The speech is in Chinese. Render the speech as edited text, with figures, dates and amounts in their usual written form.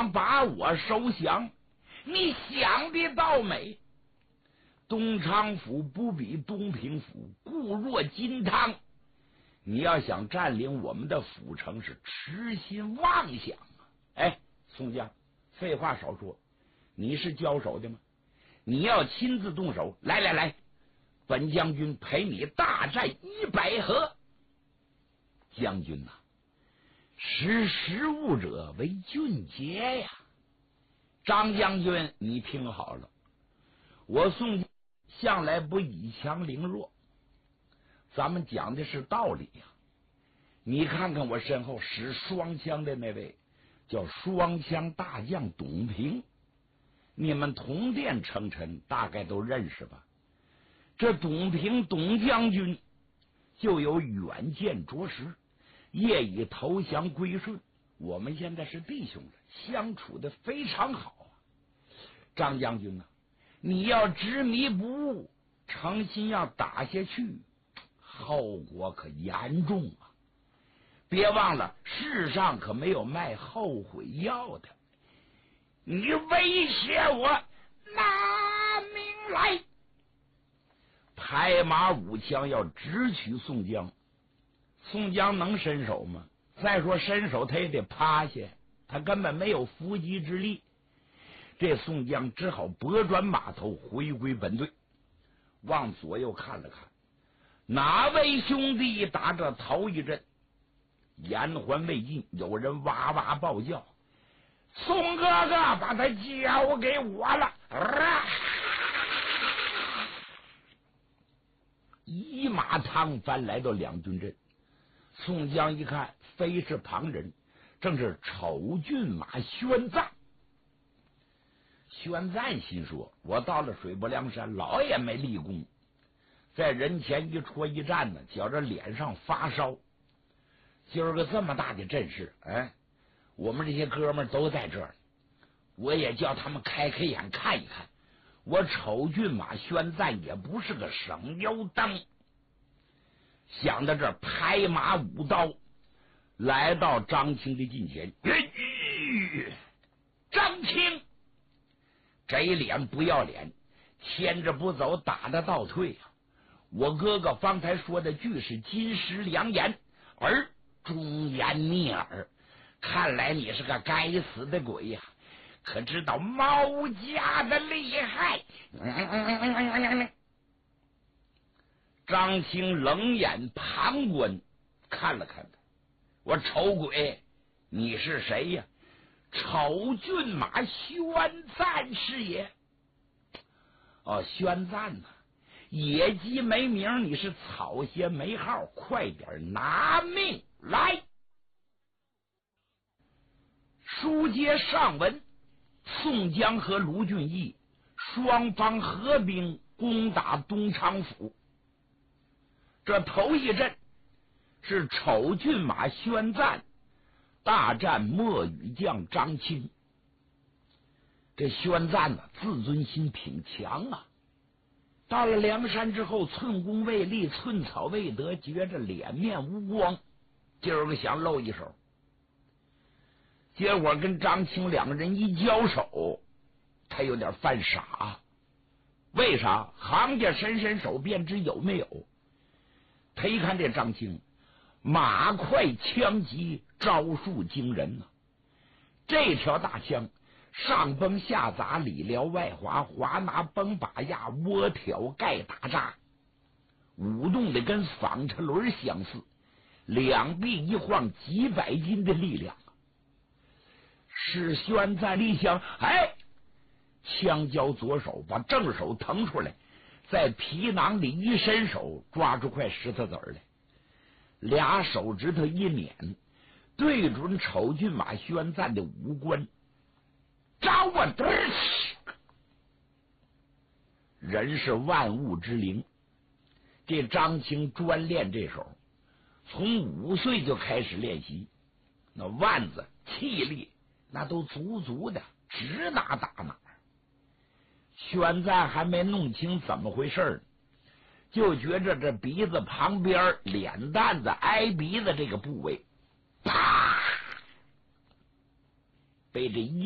想把我收降，你想的倒美。东昌府不比东平府，固若金汤。你要想占领我们的府城，是痴心妄想啊！哎，宋江，废话少说，你是交手的吗？你要亲自动手，来来来，本将军陪你大战100合。将军呐，识时务者为俊杰呀！张将军，你听好了，我宋江向来不以强凌弱，咱们讲的是道理呀。你看看我身后使双枪的那位，叫双枪大将董平，你们同殿称臣，大概都认识吧？这董平董将军就有远见卓识，业已投降归顺，我们现在是弟兄了，相处的非常好啊。张将军啊，你要执迷不悟，诚心要打下去，后果可严重啊！别忘了，世上可没有卖后悔药的。你威胁我，拿命来！拍马舞枪要直取宋江，宋江能伸手吗？再说伸手他也得趴下，他根本没有伏击之力。这宋江只好拨转马头，回归本队，往左右看了看，哪位兄弟打着头一阵？言还未尽，有人哇哇暴叫：“宋哥哥，把他交给我了！”一马趟翻来到两军阵，宋江一看，非是旁人，正是丑骏马宣赞。宣赞心说：“我到了水泊梁山，老也没立功，在人前一戳一站呢，觉着脸上发烧。今儿个这么大的阵势，哎，我们这些哥们都在这儿，我也叫他们开开眼看一看。我丑骏马宣赞也不是个省油灯。”想到这儿，拍马舞刀，来到张青的近前。张青，这脸不要脸，牵着不走，打的倒退啊！我哥哥方才说的句是金石良言，而忠言逆耳，看来你是个该死的鬼呀！可知道猫家的厉害？张青冷眼旁观，看了看他，我丑鬼，你是谁呀？丑骏马宣赞是也。哦，宣赞呐，野鸡没名，你是草鞋没号，快点拿命来！书接上文，宋江和卢俊义双方合兵攻打东昌府。这头一阵是丑骏马宣赞大战墨雨将张青。这宣赞呢，自尊心挺强啊，到了梁山之后，寸功未立，寸草未得，觉着脸面无光，今儿个想露一手。结果跟张青两个人一交手，他有点犯傻。为啥？行家伸手便知有没有。他一看这张青马快枪急，招数惊人啊！这条大枪上崩下砸，里撩外滑，滑拿崩把压，窝挑盖打扎，舞动的跟纺车轮相似，两臂一晃，几百斤的力量。史宣赞一想，哎，枪交左手，把正手腾出来，在皮囊里一伸手，抓出块石头子来，俩手指头一捻，对准丑骏马宣赞的五官，招啊！人是万物之灵，这张青专练这手，从5岁就开始练习，那腕子气力那都足足的，指哪打哪。宣赞还没弄清怎么回事，就觉着这鼻子旁边脸蛋子挨鼻子这个部位，啪，被这一